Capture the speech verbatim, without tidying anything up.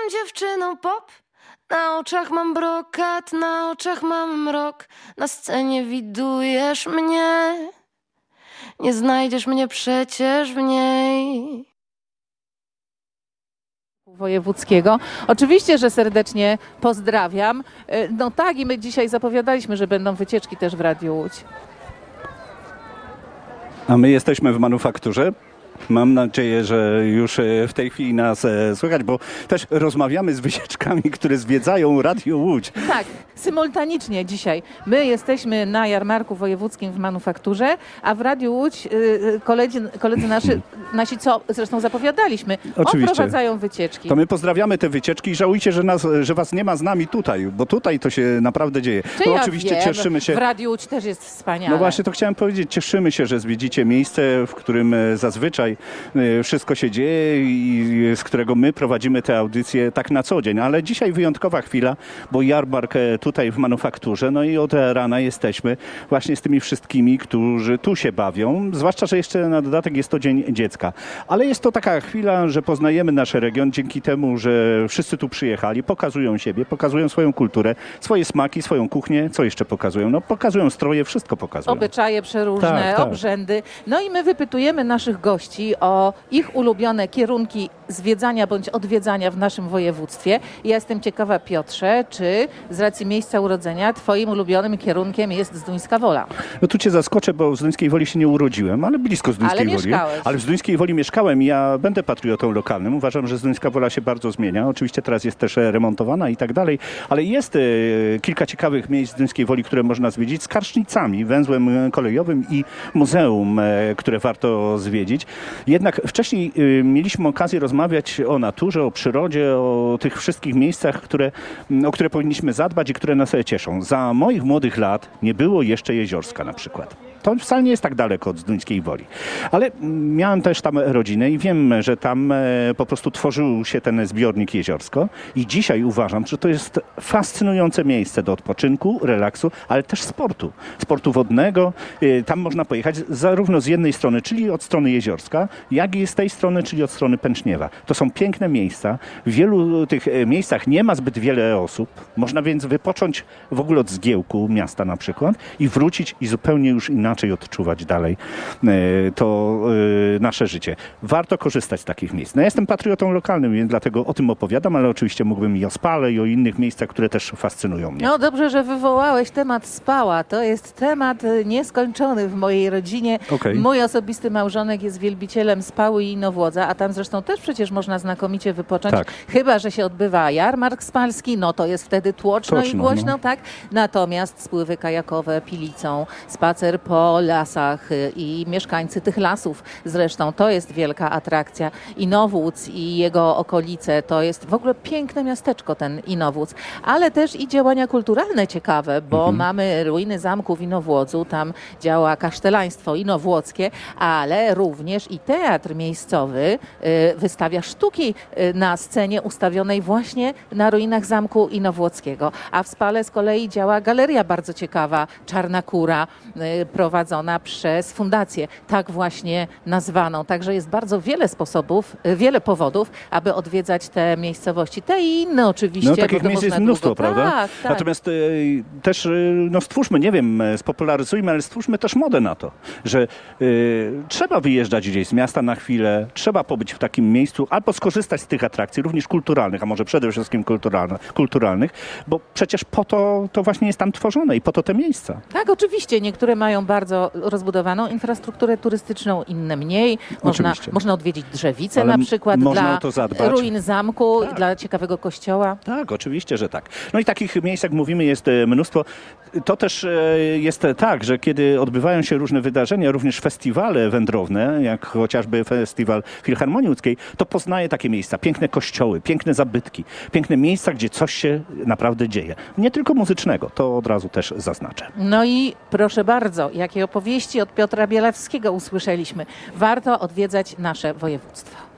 dziewczyną pop. Na oczach mam brokat, na oczach mam mrok. Na scenie widujesz mnie. Nie znajdziesz mnie przecież w niej. Wojewódzkiego. Oczywiście, że serdecznie pozdrawiam. No tak, i my dzisiaj zapowiadaliśmy, że będą wycieczki też w Radiu Łódź. A my jesteśmy w manufakturze. Mam nadzieję, że już w tej chwili nas słychać, bo też rozmawiamy z wycieczkami, które zwiedzają Radio Łódź. Tak, symultanicznie dzisiaj. My jesteśmy na jarmarku wojewódzkim w manufakturze, a w Radiu Łódź koledzy, koledzy nasi, nasi, co zresztą zapowiadaliśmy, Oczywiście. Oprowadzają wycieczki. To my pozdrawiamy te wycieczki i żałujcie, że, nas, że was nie ma z nami tutaj, bo tutaj to się naprawdę dzieje. Czy no, ja oczywiście wiem, cieszymy się. W Radiu Łódź też jest wspaniale. No właśnie to chciałem powiedzieć. Cieszymy się, że zwiedzicie miejsce, w którym zazwyczaj wszystko się dzieje i z którego my prowadzimy te audycje tak na co dzień. Ale dzisiaj wyjątkowa chwila, bo jarmark tutaj w manufakturze, no i od rana jesteśmy właśnie z tymi wszystkimi, którzy tu się bawią. Zwłaszcza, że jeszcze na dodatek jest to Dzień Dziecka. Ale jest to taka chwila, że poznajemy nasz region dzięki temu, że wszyscy tu przyjechali, pokazują siebie, pokazują swoją kulturę, swoje smaki, swoją kuchnię. Co jeszcze pokazują? No pokazują stroje, wszystko pokazują. Obyczaje przeróżne, tak, tak. obrzędy. No i my wypytujemy naszych gości o ich ulubione kierunki zwiedzania bądź odwiedzania w naszym województwie. Ja jestem ciekawa, Piotrze, czy z racji miejsca urodzenia twoim ulubionym kierunkiem jest Zduńska Wola? No tu cię zaskoczę, bo w Zduńskiej Woli się nie urodziłem, ale blisko Zduńskiej ale Woli. Mieszkałeś. Ale w Zduńskiej Woli mieszkałem i ja będę patriotą lokalnym. Uważam, że Zduńska Wola się bardzo zmienia. Oczywiście teraz jest też remontowana i tak dalej, ale jest e, kilka ciekawych miejsc w Zduńskiej Woli, które można zwiedzić z Karsznicami, węzłem kolejowym i muzeum, e, które warto zwiedzić. Jednak wcześniej e, mieliśmy okazję rozmawiać o naturze, o przyrodzie, o tych wszystkich miejscach, które, o które powinniśmy zadbać i które nas cieszą. Za moich młodych lat nie było jeszcze Jeziorska na przykład. To wcale nie jest tak daleko od Zduńskiej Woli. Ale miałem też tam rodzinę i wiem, że tam po prostu tworzył się ten zbiornik Jeziorsko i dzisiaj uważam, że to jest fascynujące miejsce do odpoczynku, relaksu, ale też sportu. Sportu wodnego. Tam można pojechać zarówno z jednej strony, czyli od strony Jeziorska, jak i z tej strony, czyli od strony Pęczniewa. To są piękne miejsca. W wielu tych miejscach nie ma zbyt wiele osób. Można więc wypocząć w ogóle od zgiełku miasta na przykład i wrócić i zupełnie już inaczej odczuwać dalej to nasze życie. Warto korzystać z takich miejsc. No ja jestem patriotą lokalnym, więc dlatego o tym opowiadam, ale oczywiście mógłbym i o Spale, i o innych miejscach, które też fascynują mnie. No dobrze, że wywołałeś temat Spała. To jest temat nieskończony w mojej rodzinie. Okay. Mój osobisty małżonek jest wielbicielem Spały i Inowłodza, a tam zresztą też przecież można znakomicie wypocząć. Tak. Chyba że się odbywa jarmark spalski, no to jest wtedy tłoczno, Tłoczno, i głośno, no. tak? Natomiast spływy kajakowe Pilicą, spacer po lasach i mieszkańcy tych lasów zresztą, to jest wielka atrakcja. Inowłódz i jego okolice to jest w ogóle piękne miasteczko, ten Inowłódz, ale też i działania kulturalne ciekawe, bo mhm. mamy ruiny zamku w Inowłodzu, tam działa kasztelaństwo inowłockie, ale również i teatr miejscowy y, wystawia sztuki y, na scenie ustawionej właśnie na ruinach zamku inowłockiego, a w Spale z kolei działa galeria bardzo ciekawa, Czarna Kura, y, prowadzona przez fundację, tak właśnie nazwaną. Także jest bardzo wiele sposobów, wiele powodów, aby odwiedzać te miejscowości. Te i inne oczywiście. No takich miejsc jest mnóstwo, długo. prawda? Tak, tak. Natomiast y, też y, no stwórzmy, nie wiem, spopularyzujmy, ale stwórzmy też modę na to, że y, trzeba wyjeżdżać gdzieś z miasta na chwilę, trzeba pobyć w takim miejscu, albo skorzystać z tych atrakcji, również kulturalnych, a może przede wszystkim kulturalne, kulturalnych, bo przecież po to to właśnie jest tam tworzone i po to te miejsca. Tak, oczywiście. Niektóre mają bardzo rozbudowaną infrastrukturę turystyczną, inne mniej. Można, można odwiedzić Drzewice ale na przykład można dla ruin zamku, tak. dla ciekawego kościoła. Tak, oczywiście, że tak. No i takich miejsc, jak mówimy, jest mnóstwo. To też jest tak, że kiedy odbywają się różne wydarzenia, również festiwale wędrowne, jak chociażby festiwal Filharmonii Łódzkiej, to poznaje takie miejsca. Piękne kościoły, piękne zabytki, piękne miejsca, gdzie coś się naprawdę dzieje. Nie tylko muzycznego, to od razu też zaznaczę. No i proszę bardzo, jakie opowieści od Piotra Bielawskiego usłyszeliśmy. Warto odwiedzać nasze województwo.